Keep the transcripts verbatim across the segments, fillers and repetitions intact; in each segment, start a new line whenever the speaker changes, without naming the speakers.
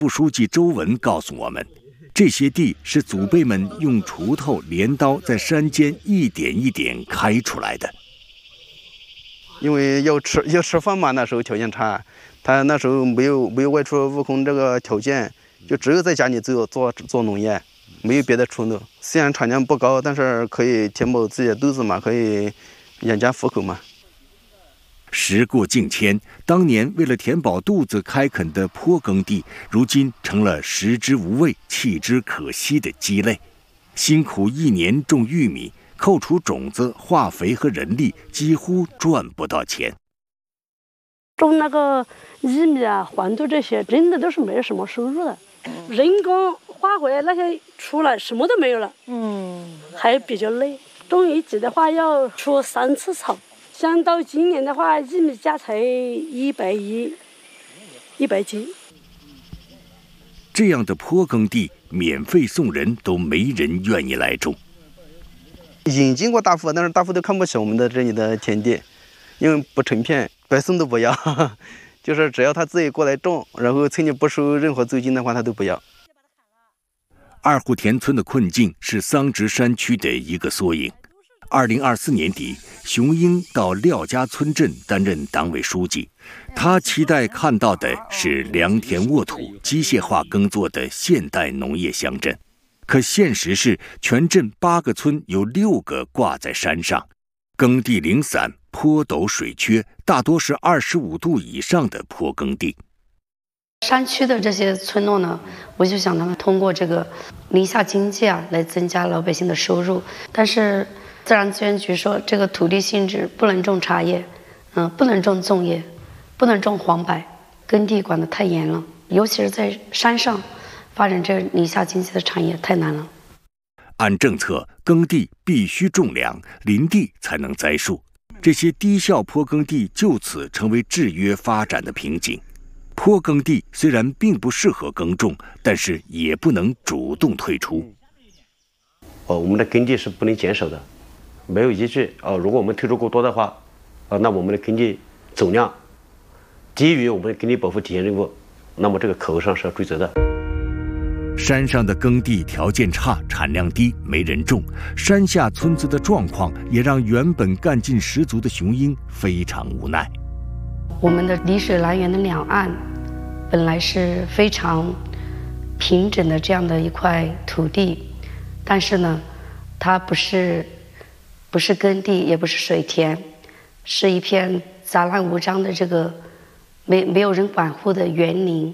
副书记周文告诉我们，这些地是祖辈们用锄头、镰刀在山间一点一点开出来的。
因为要吃要吃饭嘛，那时候条件差，他那时候没有没有外出务工这个条件，就只有在家里做做做农业，没有别的出路。虽然产量不高，但是可以填饱自己的肚子嘛，可以养家糊口嘛。
时过境迁，当年为了填饱肚子开垦的坡耕地，如今成了食之无味、弃之可惜的鸡肋。辛苦一年种玉米，扣除种子、化肥和人力，几乎赚不到钱。
种那个玉米啊、黄豆这些，真的都是没有什么收入的。人工、化肥那些出来什么都没有了，嗯，还比较累。种一季的话要除三次草。像到今年的话，玉米价才一百一，一百斤。
这样的坡耕地，免费送人都没人愿意来种。
引进过大户，但是大户都看不起我们的这里的田地，因为不成片，白送都不要。就是只要他自己过来种，然后村里不收任何租金的话，他都不要。
二户田村的困境是桑植山区的一个缩影。二零二四年底，熊英到廖家村镇担任党委书记，他期待看到的是良田沃土、机械化耕作的现代农业乡镇。可现实是，全镇八个村有六个挂在山上，耕地零散，坡陡水缺，大多是二十五度以上的坡耕地。
山区的这些村落呢，我就想他们通过这个林下经济啊，来增加老百姓的收入。但是自然资源局说，这个土地性质不能种茶叶，嗯、呃，不能种粽叶，不能种黄柏，耕地管得太严了，尤其是在山上发展这林下经济的产业太难了。
按政策，耕地必须种粮，林地才能栽树。这些低效坡耕地就此成为制约发展的瓶颈。坡耕地虽然并不适合耕种，但是也不能主动退出。
哦，我们的耕地是不能减少的。没有依据啊、呃！如果我们退出过多的话，啊、呃，那我们的耕地总量低于我们的耕地保护体现任务，那么这个口头上是要追责的。
山上的耕地条件差，产量低，没人种。山下村子的状况也让原本干劲十足的熊英非常无奈。
我们的丽水南源的两岸本来是非常平整的这样的一块土地，但是呢，它不是。不是耕地，也不是水田，是一片杂乱无章的这个没没有人管护的园林。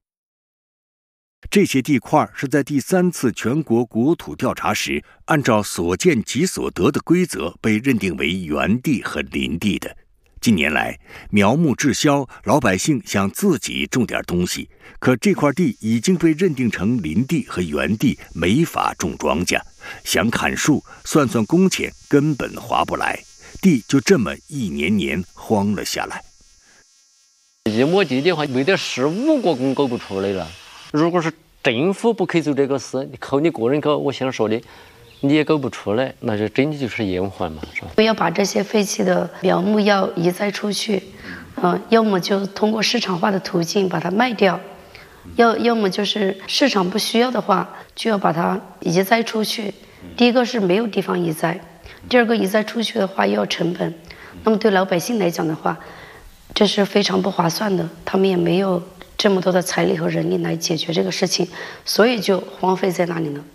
这些地块是在第三次全国国土调查时，按照所见即所得的规则被认定为园地和林地的。近年来，苗木滞销，老百姓想自己种点东西，可这块地已经被认定成林地和园地，没法种庄稼。想砍树，算算工钱，根本划不来，地就这么一年年荒了下来。
一亩地的话，没得十五个工搞不出来了。如果是政府不肯做这个事，你靠你个人搞，我想说的，你也搞不出来，那就真的就是延缓嘛，是吧？
要把这些废弃的苗木要移栽出去，嗯、呃，要么就通过市场化的途径把它卖掉。要要么就是市场不需要的话，就要把它移栽出去。第一个是没有地方移栽，第二个移栽出去的话又要成本，那么对老百姓来讲的话，这是非常不划算的，他们也没有这么多的财力和人力来解决这个事情，所以就荒废在那里了。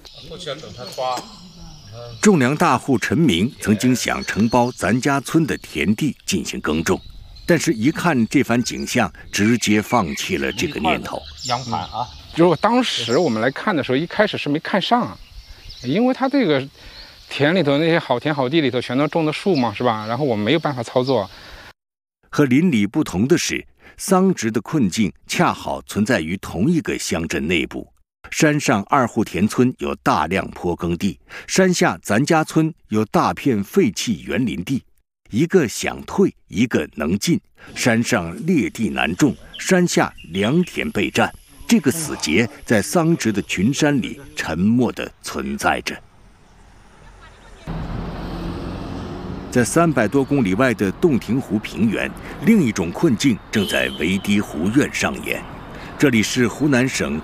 种粮大户陈明曾经想承包咱家村的田地进行耕种，但是一看这番景象，直接放弃了这个念头。
洋盘啊，如果当时我们来看的时候，一开始是没看上，因为他这个田里头那些好田好地里头全都种的树嘛，是吧？然后我们没有办法操作。
和邻里不同的是，桑植的困境恰好存在于同一个乡镇内部。山上二户田村有大量坡耕地，山下咱家村有大片废弃园林地。一个想退，一个能进。山上劣地难种，山下良田备战。这个死结在桑植的群山里沉默地存在着。在三百多公里外的洞庭湖平原，另一种困境正在围堤湖苑上演。这里是湖南省